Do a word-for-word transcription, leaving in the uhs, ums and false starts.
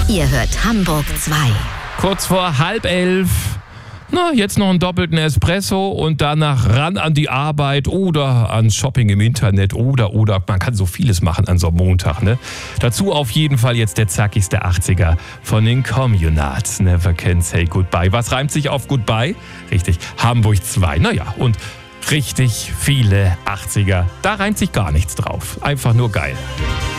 Ihr hört Hamburg zwei. Kurz vor halb elf. Na, jetzt noch einen doppelten Espresso und danach ran an die Arbeit oder ans Shopping im Internet oder, oder. Man kann so vieles machen an so einem Montag, ne? Dazu auf jeden Fall jetzt der zackigste achtziger von den Communards. Never can say goodbye. Was reimt sich auf goodbye? Richtig, Hamburg zwei. Naja, und richtig viele achtziger. Da reimt sich gar nichts drauf. Einfach nur geil.